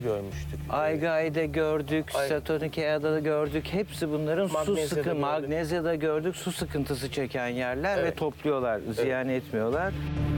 görmüştük. Aygai'de gördük, Satonikea'da da gördük. Hepsi bunların Magnezya'da gördük. Magnezya'da gördük. Su sıkıntısı çeken yerler ve topluyorlar, ziyan etmiyorlar.